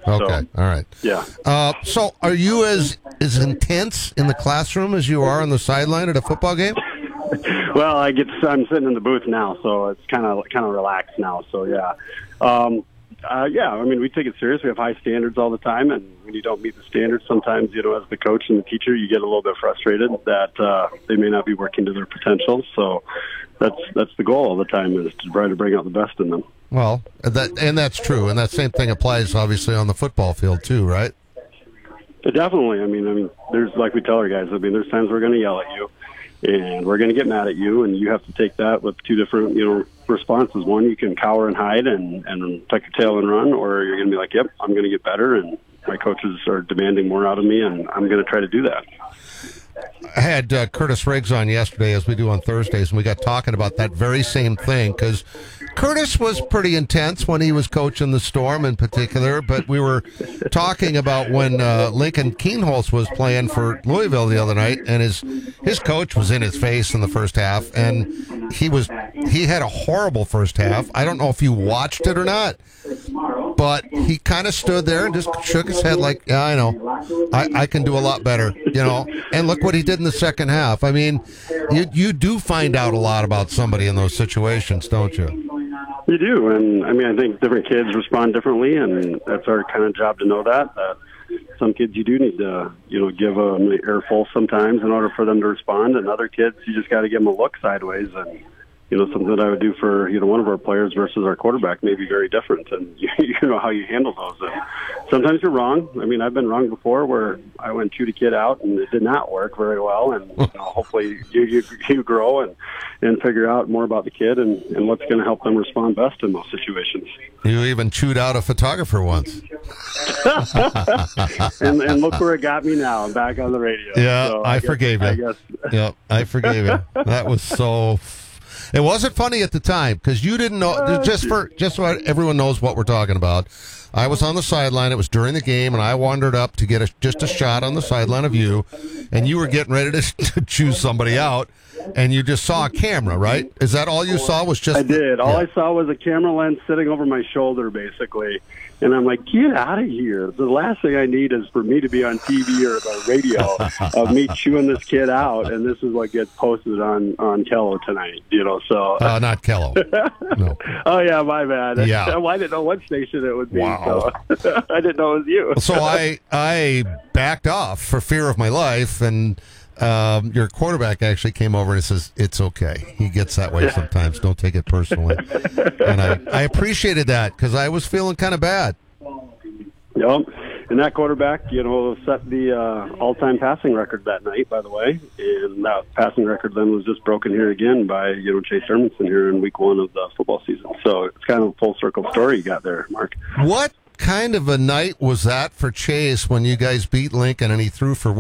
Okay, all right. Yeah. So are you as intense in the classroom as you are on the sideline at a football game? Well, I'm sitting in the booth now, so it's kind of relaxed now. So yeah. Yeah, I mean, we take it serious. We have high standards all the time, and when you don't meet the standards, sometimes, as the coach and the teacher, you get a little bit frustrated that they may not be working to their potential. So that's the goal all the time, is to try to bring out the best in them. Well, that's true, and that same thing applies, obviously, on the football field, too, right? Definitely. I mean, there's, like we tell our guys, there's times we're going to yell at you, and we're going to get mad at you, and you have to take that with two different, responses. One, you can cower and hide and tuck your tail and run, or you're going to be like, yep, I'm going to get better, and my coaches are demanding more out of me, and I'm going to try to do that. I had Curtis Riggs on yesterday, as we do on Thursdays, and we got talking about that very same thing, because Curtis was pretty intense when he was coaching the Storm in particular, but we were talking about when Lincoln Keenholz was playing for Louisville the other night, and his coach was in his face in the first half, and he had a horrible first half. I don't know if you watched it or not, but he kind of stood there and just shook his head like, yeah, I know. I can do a lot better, And look what he did in the second half. I mean, you do find out a lot about somebody in those situations, don't you? You do, and I mean, I think different kids respond differently, and that's our kind of job to know that some kids you do need to, give them an earful sometimes in order for them to respond, and other kids you just got to give them a look sideways, and something that I would do for one of our players versus our quarterback may be very different, and you know how you handle those. And sometimes you're wrong. I mean, I've been wrong before where I went shoot a kid out and it did not work very well, and hopefully you grow and figure out more about the kid and what's going to help them respond best in those situations. You even chewed out a photographer once. and look where it got me now. I'm back on the radio. Yeah, so I forgave you. I guess. Yeah, I forgave you. That was so... It wasn't funny at the time because you didn't know. Just so everyone knows what we're talking about, I was on the sideline. It was during the game, and I wandered up to get just a shot on the sideline of you, and you were getting ready to choose somebody out, and you just saw a camera, right? Is that all you saw? Was just I did. All I saw was a camera lens sitting over my shoulder, basically. And I'm like, get out of here. The last thing I need is for me to be on TV or the radio of me chewing this kid out, and this is what gets posted on Kello tonight, so. Not Kello. No. Oh, yeah, my bad. Yeah. Well, I didn't know what station it would be, wow. So I didn't know it was you. So I backed off for fear of my life, and your quarterback actually came over and says, it's okay. He gets that way sometimes. Don't take it personally. And I appreciated that because I was feeling kind of bad. Yep. And that quarterback, set the all-time passing record that night, by the way. And that passing record then was just broken here again by, Chase Hermanson here in week 1 of the football season. So it's kind of a full circle story you got there, Mark. What kind of a night was that for Chase when you guys beat Lincoln and he threw for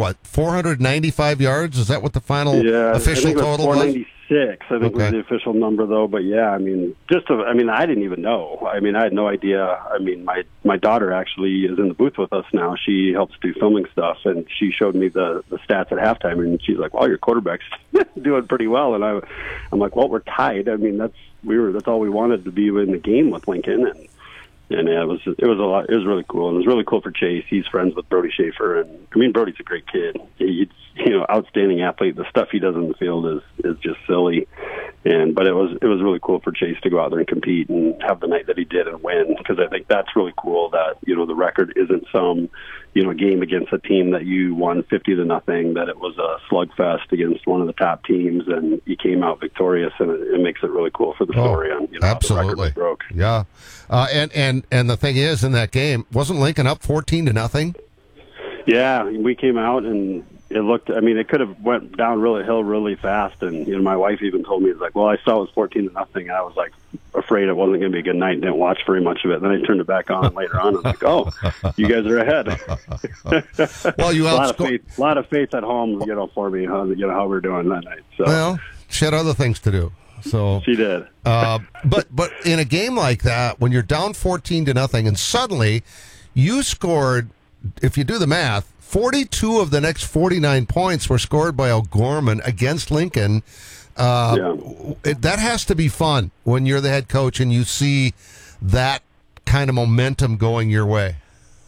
495 yards? Is that what the final official total was? 496, I think was the official number, though. But yeah, I mean, I didn't even know. I mean, I had no idea. I mean, my daughter actually is in the booth with us now. She helps do filming stuff, and she showed me the stats at halftime, and she's like, "Well, your quarterback's doing pretty well." And I'm like, "Well, we're tied. I mean, that's all we wanted to be in the game with Lincoln." And yeah, it was a lot. It was really cool, and it was really cool for Chase. He's friends with Brody Schaefer, and I mean, Brody's a great kid. He's outstanding athlete. The stuff he does in the field is just silly. But it was really cool for Chase to go out there and compete and have the night that he did and win, because I think that's really cool that the record isn't some game against a team that you won 50-0, that it was a slugfest against one of the top teams and you came out victorious, and it makes it really cool for the story on absolutely. The record broke. Yeah. And the thing is, in that game, wasn't Lincoln up 14-0? Yeah, we came out and it looked, I mean, it could have went down really fast. And, my wife even told me, it's like, well, I saw it was 14-0. And I was like afraid it wasn't going to be a good night and didn't watch very much of it. Then I turned it back on later on and I was like, oh, you guys are ahead. Well, you a lot of faith at home, for me, how we're doing that night. So. Well, she had other things to do. So she did. But in a game like that, when you're down 14-0 and suddenly you scored, if you do the math, 42 of the next 49 points were scored by O'Gorman against Lincoln. That has to be fun when you're the head coach and you see that kind of momentum going your way.